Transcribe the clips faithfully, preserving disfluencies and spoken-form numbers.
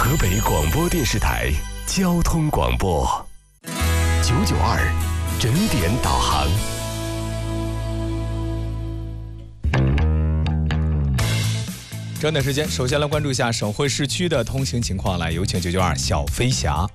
河北广播电视台交通广播九九二整点导航。 整点时间，首先来关注一下省会市区的通行情况，来有请九九二小飞侠。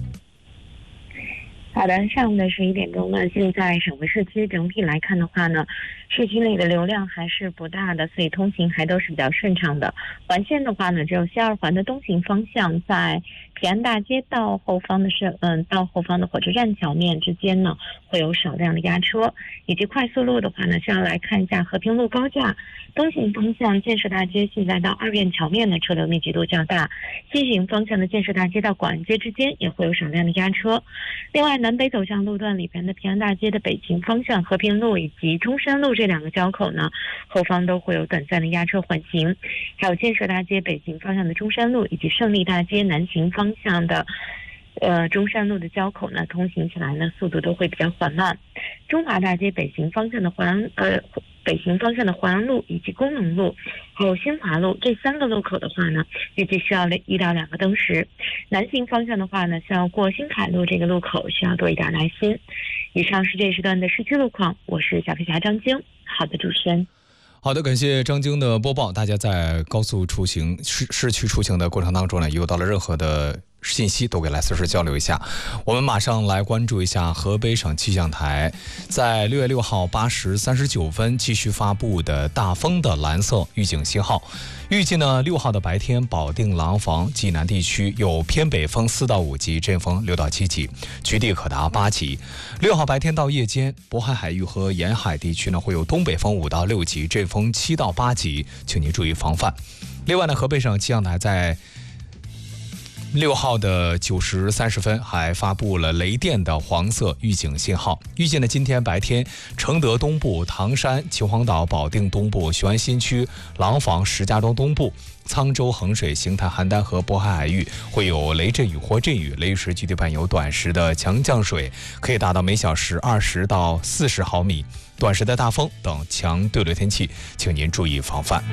好的，上午的十一点钟呢，现在省会市区整体来看的话呢，市区内的流量还是不大的，所以通行还都是比较顺畅的。环线的话呢，只有西二环的东行方向，在平安大街到后方的是嗯到后方的火车站桥面之间呢，会有少量的压车。以及快速路的话呢，先要来看一下和平路高架东行方向建设大街现在到二院桥面的车流密集度较大，西行方向的建设大街到广安街之间也会有少量的压车。另外，南北走向路段里边的平安大街的北行方向和平路以及中山路这两个交口呢，后方都会有短暂的压车缓行。还有建设大街北行方向的中山路以及胜利大街南行方向的呃中山路的交口呢，通行起来呢速度都会比较缓慢。中华大街北行方向的环呃北行方向的环安路以及工农路还有新华路这三个路口的话呢，预计需要一到两个灯时。南行方向的话呢，需要过新凯路这个路口需要多一点耐心。以上是这时段的市区路况，我是小飞侠张晶。好的，主持人。 好的，感谢张晶的播报。大家在高速出行、市市区出行的过程当中呢，有到了任何的信息都给来随时交流一下。我们马上来关注一下河北省气象台在六月六号八时三十九分继续发布的大风的蓝色预警信号。预计呢，六号的白天，保定、廊坊、济南地区有偏北风四到五级，阵风六到七级，局地可达八级。六号白天到夜间，渤海海域和沿海地区呢会有东北风五到六级，阵风七到八级，请您注意防范。另外呢，河北省气象台在六号的九时三十分还发布了雷电的黄色预警信号。预计呢，今天白天，承德东部、唐山、秦皇岛、保定东部、雄安新区、廊坊、石家庄东部、沧州、衡水、邢台、邯郸和渤海海域会有雷阵雨或阵雨，雷雨时局地伴有短时的强降水，可以达到每小时二十到四十毫米，短时的大风等强对流天气，请您注意防范。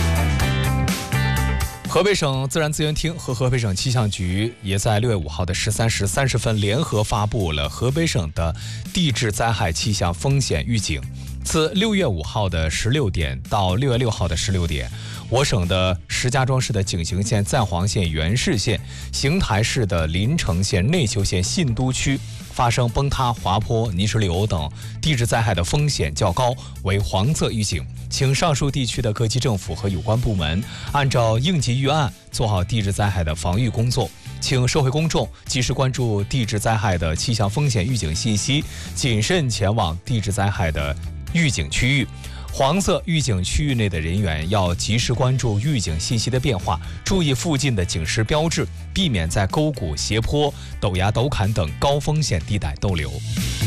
河北省自然资源厅和河北省气象局也在六月五号的十三时三十分联合发布了河北省的地质灾害气象风险预警。自六月五号的十六点到六月六号的十六点，我省的石家庄市的景行县、赞皇县、元氏县、邢台市的临城县、内丘县、信都区发生崩塌、滑坡、泥石流等地质灾害的风险较高，为黄色预警。请上述地区的各级政府和有关部门按照应急预案做好地质灾害的防御工作。请社会公众及时关注地质灾害的气象风险预警信息，谨慎前往地质灾害的预警区域。黄色预警区域内的人员要及时关注预警信息的变化，注意附近的警示标志，避免在沟谷、斜坡、陡崖、陡坎等高风险地带逗留。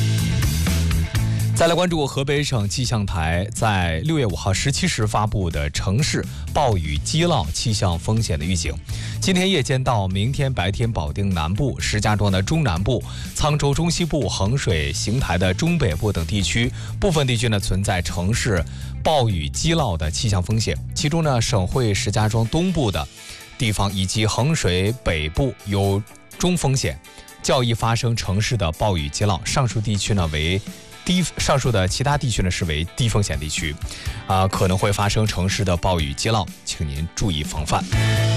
再来关注河北省气象台在六月五号十七时发布的城市暴雨激涝气象风险的预警。今天夜间到明天白天，保定南部、石家庄的中南部、沧州中西部、衡水、邢台的中北部等地区，部分地区呢存在城市暴雨激涝的气象风险。其中呢，省会石家庄东部的地方以及衡水北部有中风险，较易发生城市的暴雨激涝。上述地区呢为低，上述的其他地区呢是为低风险地区，啊、呃，可能会发生城市的暴雨激涝，请您注意防范。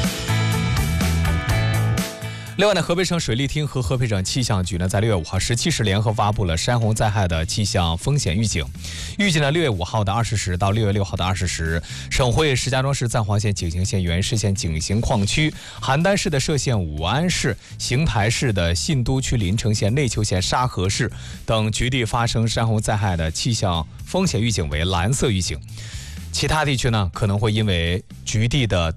另外呢，河北省水利厅和河北省气象局呢，在六月五号十七时联合发布了山洪灾害的气象风险预警。预计呢，六月五号的二十时到六月六号的二十时，省会石家庄市赞皇县、景行县、元氏县景行矿区、邯郸市的歙县、武安市、邢台市的信都区、临城县、内丘县、沙河市等局地发生山洪灾害的气象风险预警为蓝色预警。其他地区呢，可能会因为局地的